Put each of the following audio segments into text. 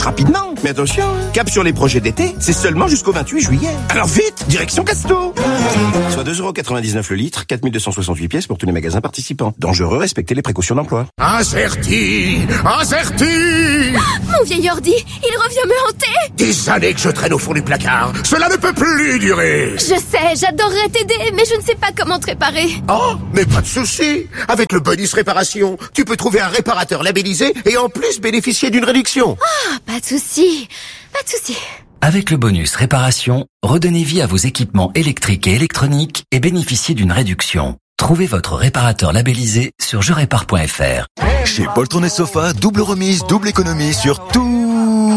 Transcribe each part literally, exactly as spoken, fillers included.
rapidement. Mais attention, cap sur les projets d'été, c'est seulement jusqu'au vingt-huit juillet. Alors vite, direction Casto. Soit deux euros quatre-vingt-dix-neuf le litre, quatre mille deux cent soixante-huit pièces pour tous les magasins participants. Dangereux, respectez les précautions d'emploi. Incerti, incerti. Ah, mon vieil ordi, il revient me hanter. Des années que je traîne au fond du placard. Cela ne peut plus durer. Je sais, j'adorerais t'aider, mais je ne sais pas comment te réparer. Oh, mais pas de souci. Avec le bonus réparation, tu peux trouver un réparateur labellisé et en plus bénéficier d'une réduction. Ah, pas de souci, pas de souci. Avec le bonus réparation, redonnez vie à vos équipements électriques et électroniques et bénéficiez d'une réduction. Trouvez votre réparateur labellisé sur je répare point f r. Chez Poltron et Sofa, double remise, double économie sur tous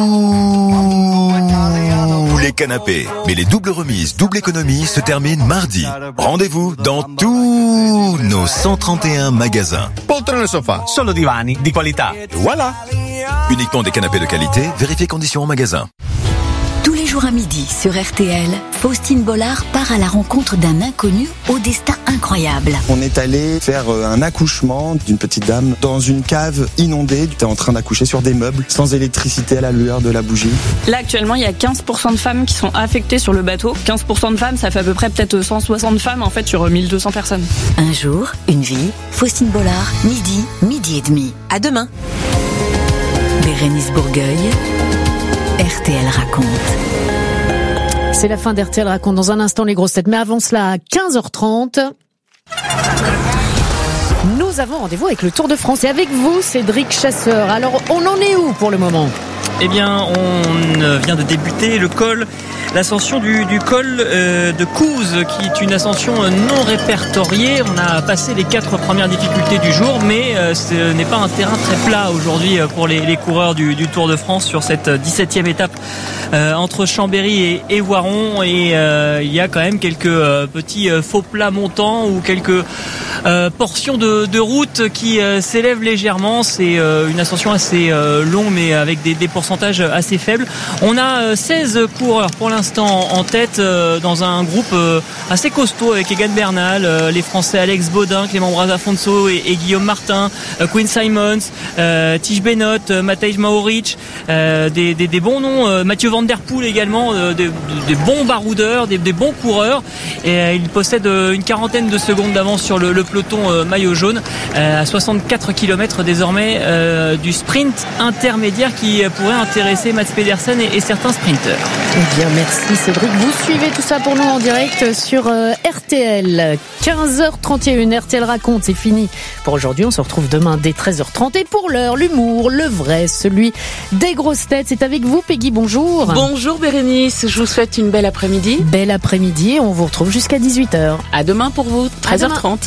les canapés. Mais les doubles remises, double économie se terminent mardi. Rendez-vous dans tous nos cent trente et un magasins. Poltron et Sofa, solo divani di qualità. Voilà. Uniquement des canapés de qualité, vérifiez conditions en magasin. Tous les jours à midi sur R T L, Faustine Bollard part à la rencontre d'un inconnu au destin incroyable. On est allé faire un accouchement d'une petite dame dans une cave inondée. Tu es en train d'accoucher sur des meubles, sans électricité, à la lueur de la bougie. Là actuellement il y a quinze pour cent de femmes qui sont affectées sur le bateau. quinze pour cent de femmes, ça fait à peu près peut-être cent soixante femmes en fait sur mille deux cents personnes. Un jour, une vie, Faustine Bollard, midi, midi et demi. À demain. Bérénice Bourgueil, R T L raconte. C'est la fin d'R T L raconte dans un instant les grosses têtes. Mais avant cela, à quinze heures trente, nous avons rendez-vous avec le Tour de France. Et avec vous, Cédric Chasseur. Alors, on en est où pour le moment ? Eh bien, on vient de débuter le col, l'ascension du, du col euh, de Couze, qui est une ascension non répertoriée. On a passé les quatre premières difficultés du jour, mais euh, ce n'est pas un terrain très plat aujourd'hui pour les, les coureurs du, du Tour de France sur cette dix-septième étape euh, entre Chambéry et, et Voiron. Et euh, il y a quand même quelques euh, petits euh, faux plats montants ou quelques euh, portions de, de route qui euh, s'élèvent légèrement. C'est euh, une ascension assez euh, longue, mais avec des, des pourcentage assez faible. On a seize coureurs pour l'instant en tête dans un groupe assez costaud avec Egan Bernal, les Français Alex Baudin, Clément Brazafonso et, et Guillaume Martin, Quinn Simons, euh, Tige Benoît, Matej Maoric, euh, des, des, des bons noms, Mathieu Van Der Poel également, euh, des, des bons baroudeurs, des, des bons coureurs. Et euh, il possède une quarantaine de secondes d'avance sur le, le peloton euh, maillot jaune, euh, à soixante-quatre kilomètres désormais euh, du sprint intermédiaire qui pourrait intéresser Mats Pedersen et, et certains sprinteurs. Eh bien, merci Cédric. Vous suivez tout ça pour nous en direct sur euh, R T L. quinze heures trente et une, R T L raconte, c'est fini pour aujourd'hui. On se retrouve demain dès treize heures trente. Et pour l'heure, l'humour, le vrai, celui des grosses têtes. C'est avec vous, Peggy, bonjour. Bonjour Bérénice, je vous souhaite une belle après-midi. Belle après-midi, on vous retrouve jusqu'à dix-huit heures. À demain pour vous, treize heures trente.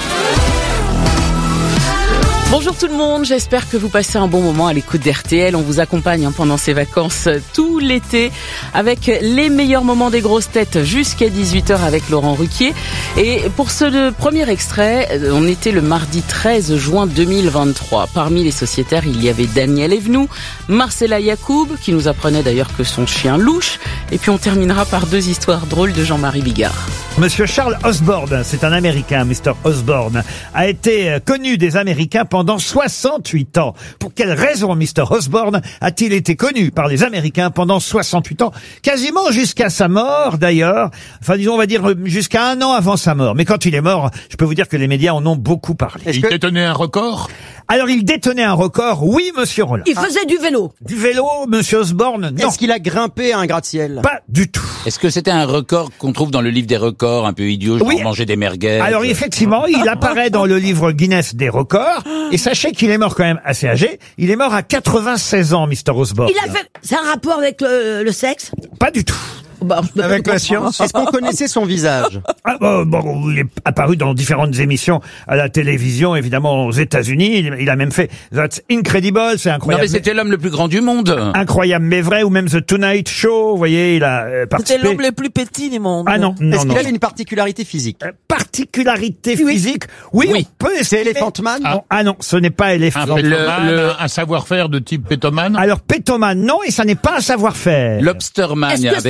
Bonjour tout le monde, j'espère que vous passez un bon moment à l'écoute d'R T L. On vous accompagne pendant ces vacances tout l'été avec les meilleurs moments des grosses têtes jusqu'à dix-huit heures avec Laurent Ruquier. Et pour ce premier extrait, on était le mardi treize juin deux mille vingt-trois. Parmi les sociétaires, il y avait Daniel Evenou, Marcella Yacoub, qui nous apprenait d'ailleurs que son chien louche. Et puis on terminera par deux histoires drôles de Jean-Marie Bigard. Monsieur Charles Osborne, c'est un Américain, mister Osborne, a été connu des Américains pendant soixante-huit ans. Pour quelle raison mister Osborne a-t-il été connu par les Américains pendant soixante-huit ans? Quasiment jusqu'à sa mort, d'ailleurs. Enfin, disons, on va dire jusqu'à un an avant sa mort. Mais quand il est mort, je peux vous dire que les médias en ont beaucoup parlé. Est-ce qu'il détenait un record? Alors, il détenait un record, oui, monsieur Roland. Il faisait ah. du vélo. Du vélo, monsieur Osborne, non. Est-ce qu'il a grimpé à un gratte-ciel? Pas du tout. Est-ce que c'était un record qu'on trouve dans le livre des records, un peu idiot, genre oui. manger des merguez? Alors, effectivement, il apparaît dans le livre Guinness des records. Et sachez qu'il est mort quand même assez âgé. Il est mort à quatre-vingt-seize ans, mister Osborne. Il a fait... C'est un rapport avec le, le sexe? Pas du tout. Bah, avec la science. Est-ce qu'on connaissait son visage? Ah, bon, bon, il est apparu dans différentes émissions à la télévision, évidemment aux États-Unis. Il, il a même fait That's Incredible, c'est incroyable. Non mais c'était l'homme le plus grand du monde. Incroyable mais vrai, ou même The Tonight Show. Vous voyez, il a euh, participé. C'était l'homme le plus petit du monde. Ah non, non, Est-ce non. qu'il avait une particularité physique? euh, Particularité oui. physique. Oui, oui. on peut. C'est Elephant Man. Ah. ah non, ce n'est pas Elephant Un, Man. le, le... un savoir-faire de type pétomane. Alors pétomane, non, et ça n'est pas un savoir-faire. Lobsterman, avec des,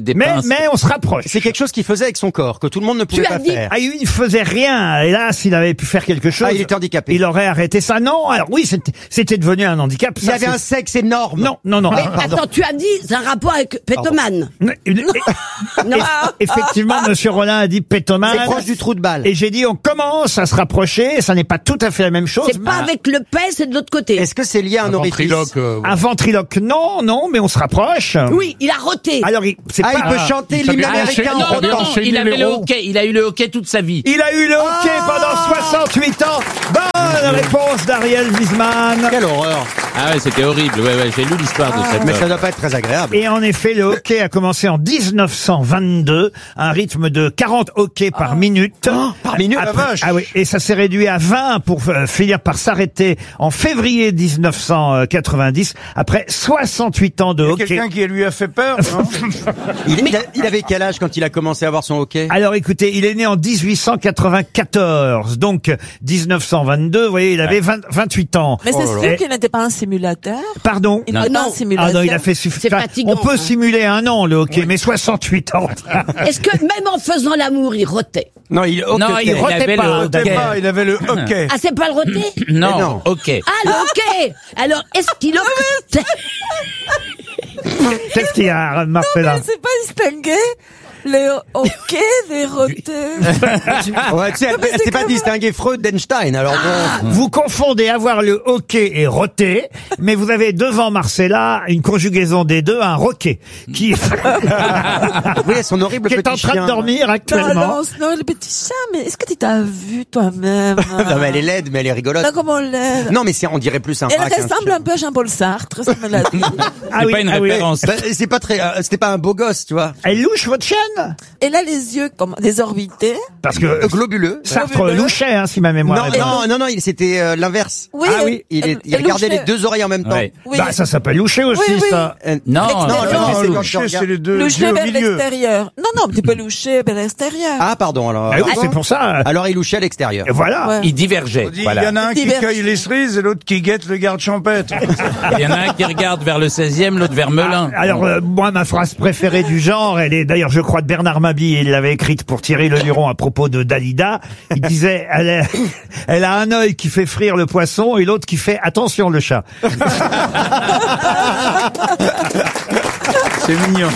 des Mais, pinces. mais on se rapproche. C'est quelque chose qu'il faisait avec son corps, que tout le monde ne pouvait Tu as pas dit- faire. Ah, il ne faisait rien. Hélas, s'il avait pu faire quelque chose. Ah, il était handicapé. Il aurait arrêté ça. Non, alors oui, c'était, c'était devenu un handicap. Il Ça, avait c'est- un sexe énorme. Non, non, non. Mais ah, pardon. attends, tu as dit, c'est un rapport avec Pétoman. Une- une- Non. Effectivement, Monsieur Rollin a dit pétomane. C'est proche du trou de balle. Et j'ai dit, on commence à se rapprocher. Ça n'est pas tout à fait la même chose. C'est pas avec le pet, c'est de l'autre côté. Est-ce que c'est lié à un, Un orifice ventriloque. euh, Un ventriloque, non, non, mais on se rapproche. Oui, il a roté. Alors, il, c'est Ah, pas. il peut chanter il savait l'hymne américain enchaîner, en il Non, avait non, rotant. enchaîné il avait les le roues. hockey. Il a eu le hockey toute sa vie. Il a eu le hockey pendant soixante-huit ans. Bonne réponse d'Ariel Wiesman. Quelle horreur. Ah ouais, c'était horrible. Ouais, ouais, j'ai lu l'histoire de cette. Mais ça doit pas être très agréable. Et en effet, le hockey a commencé en dix-neuf cent vingt-deux, un rythme de quarante hockey par minute. par minute, la Après- vache. Ah oui, et ça s'est réduit à vingt pour euh, finir par s'arrêter en février dix-neuf cent quatre-vingt-dix, après soixante-huit ans de hockey. Quelqu'un qui lui a fait peur, non? Il, il a- il avait quel âge quand il a commencé à avoir son hockey? Alors écoutez, il est né en dix-huit cent quatre-vingt-quatorze, donc dix-neuf cent vingt-deux, vous voyez, il avait vingt, vingt-huit ans. Mais c'est Oh là sûr là. qu'il n'était pas un simulateur. Pardon? Il n'était pas un simulateur. Ah non, il a fait suffisamment. fatigant, On peut hein. simuler un an le hockey, mais soixante-huit ans. Est-ce que même en faisant l'amour, il rotait? Non, il Non, il, il rotait avait pas, le il hockey. Rotait pas, il avait le hockey. Ah, c'est pas le roté? Non, non. hockey. Ah, le hockey! Alors, est-ce qu'il rotait? Qu'est-ce qu'il y a, Marcella? Mais c'est pas distingué les hockey des rotés. Ouais, tu sais, elle, mais elle c'est s'est pas comme- distingué Freud d'Einstein, alors bon. Vous confondez avoir le hockey et roter, mais vous avez devant Marcella une conjugaison des deux, un roquet, qui, Oui, son horrible qui est petit en train chien. de dormir Non, actuellement. non, non, le petit chat, mais est-ce que tu t'as vu toi-même? Non, mais elle est laide, mais elle est rigolote. Non, comment elle est? Non, mais c'est, on dirait plus sympa Elle qu'un ressemble chien. un peu à Jean-Paul Sartre, ça me l'a dit. Ah C'est oui, pas une ah oui. référence. Bah, c'est pas très, euh, c'était pas un beau gosse, tu vois. Elle louche votre chaîne? Elle a les yeux comme désorbités. Parce que Euh, globuleux. Sartre louchait, hein, si ma mémoire Non, est bonne. non, non, non, il c'était euh, l'inverse. Oui, ah elle- oui, il, est, elle- il elle regardait louchait. les deux oreilles en même temps. Ouais. Oui. Bah, ça s'appelle loucher aussi, Oui, oui. ça. Euh, Non, L'extérieur. non, Non, c'est quand tu loucher, regardes- c'est les deux Loucher yeux au vers milieu. l'extérieur. Non, non, tu peux loucher vers l'extérieur. Ah, pardon, alors. Ah oui, c'est pour ça. Alors il louchait à l'extérieur. Et voilà. Ouais. Il divergeait. On dit, Voilà. il y en a un qui Diverge. cueille les cerises et l'autre qui guette le garde champêtre. Il y en a un qui regarde vers le seizième, l'autre vers Melun. Ah, alors, euh, moi, ma phrase préférée du genre, elle est d'ailleurs, je crois, de Bernard Mabie, il l'avait écrite pour Thierry Le Luron à propos de Dalida. Il disait, elle, est- elle a un œil qui fait frire le poisson et l'autre qui fait attention le chat. C'est mignon.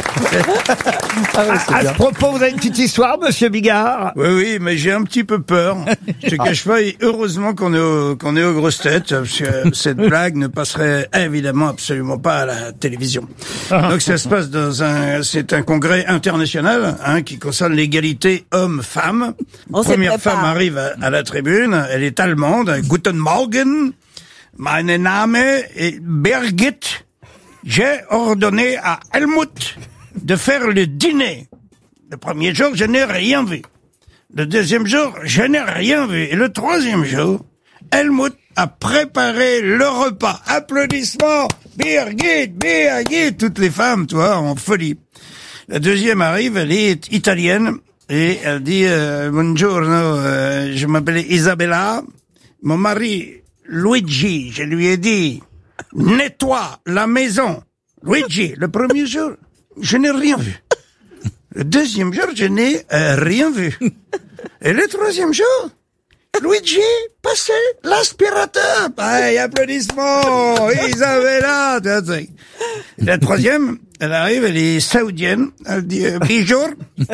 À, à ce propos, vous avez une petite histoire, monsieur Bigard? Oui, oui, mais j'ai un petit peu peur. Je te cache pas, et heureusement qu'on est, au, qu'on est aux grosses têtes, parce que cette blague ne passerait évidemment absolument pas à la télévision. Donc ça se passe dans un, c'est un congrès international, hein, qui concerne l'égalité homme-femme. On se Première prépare. femme arrive à, à la tribune, elle est allemande. Guten Morgen, mein Name est Birgit. J'ai ordonné à Helmut de faire le dîner. Le premier jour, je n'ai rien vu. Le deuxième jour, je n'ai rien vu. Et le troisième jour, Helmut a préparé le repas. Applaudissements, Birgit, Birgit, toutes les femmes, toi, en folie. La deuxième arrive, elle est italienne, et elle dit, euh, buongiorno, euh, je m'appelle Isabella. Mon mari, Luigi, je lui ai dit, nettoie la maison. Luigi, le premier jour, je n'ai rien vu. Le deuxième jour, je n'ai euh, rien vu. Et le troisième jour, Luigi passait l'aspirateur. Hey, applaudissements, Isabella. La troisième, elle arrive, elle est saoudienne. Elle dit, euh, bonjour,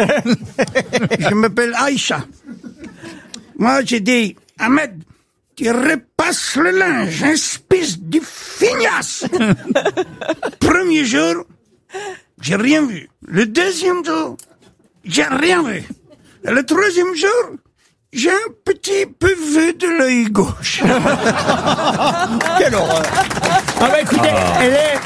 je m'appelle Aïcha. Moi, j'ai dit, Ahmed, tu repasses le linge, espèce de feignasse. Premier jour, j'ai rien vu. Le deuxième jour, j'ai rien vu. Et le troisième jour, j'ai un petit peu vu de l'œil gauche. Quelle horreur. Ah bah écoutez, elle est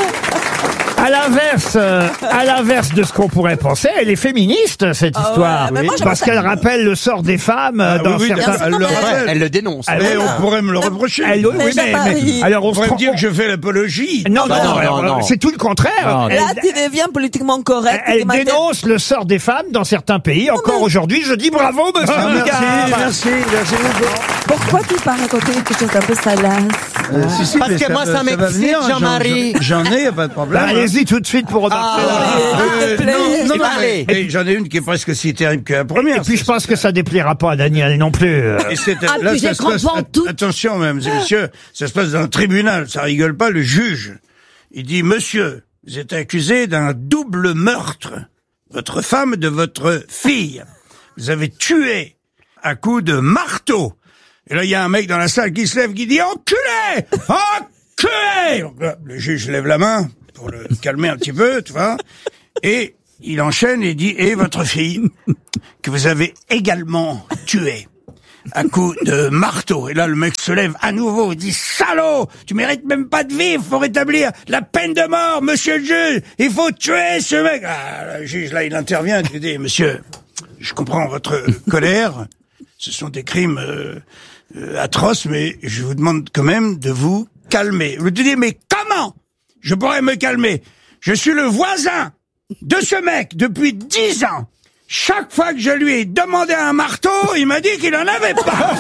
à l'inverse, euh, à l'inverse de ce qu'on pourrait penser, elle est féministe cette Ah ouais, histoire, mais moi, j'aimerais parce ça- qu'elle rappelle le sort des femmes euh, Ah dans oui, oui, certains. elle le mais- rappelle. Elle le dénonce. Ah, Mais voilà. on pourrait me le reprocher. Elle, oui, Mais mais, mais- Jean-Marie- alors on On se pourrait prend- me dire que je fais l'apologie. non, Bah non, non, alors, non, non. c'est tout le contraire. Non, Elle, Là, tu deviens politiquement correct. elle Tu m'as- dénonce le sort des femmes dans certains pays. Encore mais- aujourd'hui, je dis bravo, monsieur Ah, merci, Bigard. merci, merci beaucoup. Pourquoi tu pars raconter quelque chose d'un peu salace? Euh, si, si, Parce mais que ça moi, va- ça va m'excite, venir, j'en- Jean-Marie. J'en ai, y a pas de problème. Bah, allez-y, Allez-y tout de suite pour repartir. Ah, euh, te plaît. non, non, non, Allez. mais- et j'en ai une qui est presque si terrible que la première. Et puis je pense que ça déplaira pas à Daniel non plus. euh. Et c'est- Ah, là, puis ça j'ai se passe- crampé en tout. attention, mesdames et messieurs, ça se passe dans un tribunal, ça rigole pas, le juge. Il dit, monsieur, vous êtes accusé d'un double meurtre. Votre femme de votre fille. Vous avez tué à coups de marteau. Et là, il y a un mec dans la salle qui se lève, qui dit, enculé! Enculé! Donc là, le juge lève la main pour le calmer un petit peu, tu vois. Et il enchaîne et dit, et votre fille, que vous avez également tué à coups de marteau. Et là, le mec se lève à nouveau, il dit, salaud, tu mérites même pas de vivre, faut rétablir la peine de mort, monsieur le juge, il faut tuer ce mec. Ah, le juge, là, il intervient, il dit, monsieur, je comprends votre colère, ce sont des crimes euh, euh, atroces, mais je vous demande quand même de vous calmer. Vous te dites, mais comment je pourrais me calmer? Je suis le voisin de ce mec depuis dix ans. Chaque fois que je lui ai demandé un marteau, il m'a dit qu'il en avait pas.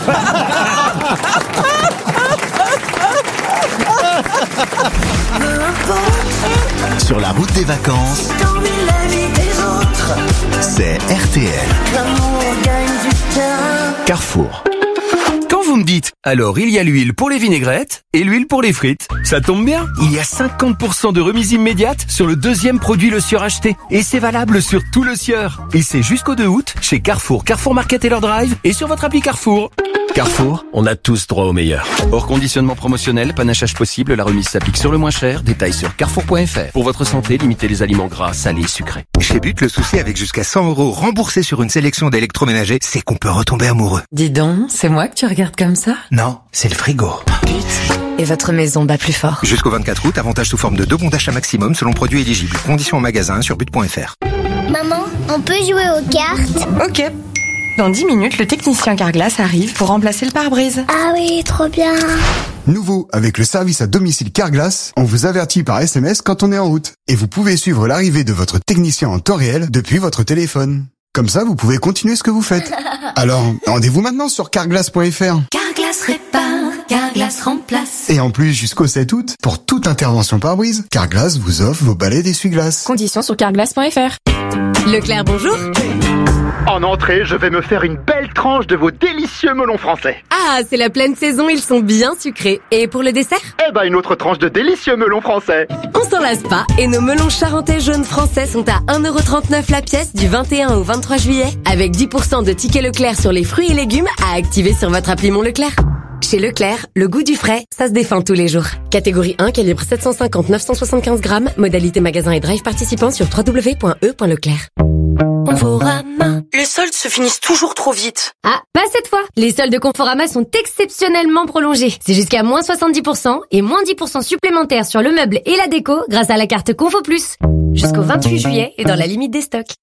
Sur la route des vacances, c'est R T L. Carrefour. Quand vous me dites, alors il y a l'huile pour les vinaigrettes et l'huile pour les frites, ça tombe bien, il y a cinquante pour cent de remise immédiate sur le deuxième produit Le Sieur acheté. Et c'est valable sur tout Le Sieur. Et c'est jusqu'au deux août chez Carrefour, Carrefour Market et leur drive et sur votre appli Carrefour. Carrefour, on a tous droit au meilleur. Hors conditionnement promotionnel, panachage possible, la remise s'applique sur le moins cher. Détails sur carrefour point f r. Pour votre santé, limitez les aliments gras, salés, sucrés. Chez But, le souci avec jusqu'à cent euros remboursés sur une sélection d'électroménagers, c'est qu'on peut retomber amoureux. Dis donc, c'est moi que tu regardes comme ça? Non, c'est le frigo. Et votre maison bat plus fort. Jusqu'au vingt-quatre août, avantage sous forme de deux bons d'achat maximum selon produit éligible. Conditions en magasin sur but point f r. Maman, on peut jouer aux cartes? Ok. Dans dix minutes, le technicien Carglass arrive pour remplacer le pare-brise. Ah oui, trop bien. Nouveau, avec le service à domicile Carglass, on vous avertit par S M S quand on est en route. Et vous pouvez suivre l'arrivée de votre technicien en temps réel depuis votre téléphone. Comme ça, vous pouvez continuer ce que vous faites. Alors, rendez-vous maintenant sur carglass point f r. Carglass répare, Carglass remplace. Et en plus, jusqu'au sept août, pour toute intervention pare-brise, Carglass vous offre vos balais d'essuie-glace. Conditions sur carglass point f r. Leclerc, bonjour. En entrée, je vais me faire une belle tranche de vos délicieux melons français. Ah, c'est la pleine saison, ils sont bien sucrés. Et pour le dessert? Eh ben, une autre tranche de délicieux melons français. On s'en lasse pas, et nos melons charentais jaunes français sont à un euro trente-neuf la pièce du vingt et un au vingt-trois juillet, avec dix pour cent de tickets Leclerc sur les fruits et légumes à activer sur votre appli Mon Leclerc. Chez Leclerc, le goût du frais, ça se défend tous les jours. Catégorie un, calibre sept cent cinquante à neuf cent soixante-quinze grammes, modalité magasin et drive participant sur w w w point e point leclerc. Conforama. Les soldes se finissent toujours trop vite. Ah, pas cette fois. Les soldes de Conforama sont exceptionnellement prolongés. C'est jusqu'à moins soixante-dix pour cent et moins dix pour cent supplémentaires sur le meuble et la déco grâce à la carte Confo Plus. Jusqu'au vingt-huit juillet et dans la limite des stocks.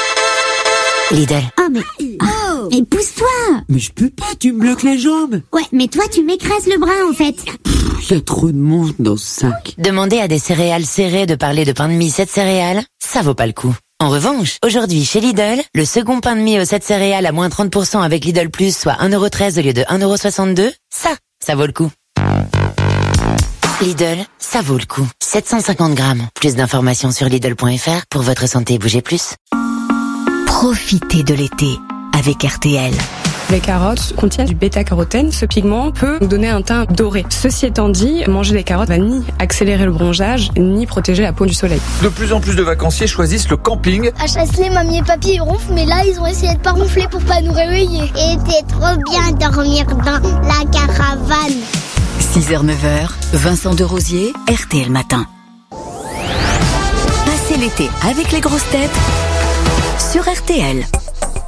Lidl. Oh mais... Oh et pousse-toi. Mais je peux pas, tu me bloques les jambes. Ouais, mais toi tu m'écrases le bras en fait. Il y a trop de monde dans ce sac. Demandez à des céréales serrées de parler de pain de mie sept céréales, ça vaut pas le coup. En revanche, aujourd'hui chez Lidl, le second pain de mie aux sept céréales à moins trente pour cent avec Lidl Plus, soit un euro treize au lieu de un euro soixante-deux, ça, ça vaut le coup. Lidl, ça vaut le coup. sept cent cinquante grammes. Plus d'informations sur Lidl point f r. Pour votre santé, bougez plus. Profitez de l'été avec R T L. Les carottes contiennent du bêta-carotène. Ce pigment peut nous donner un teint doré. Ceci étant dit, manger des carottes va ni accélérer le bronzage, ni protéger la peau du soleil. De plus en plus de vacanciers choisissent le camping. À Chasselet, mamie et papy ils ronflent, mais là ils ont essayé de pas ronfler pour pas nous réveiller. Et c'est trop bien dormir dans la caravane. six heures neuf heures, Vincent de Rosier, R T L Matin. Passez l'été avec les grosses têtes sur R T L.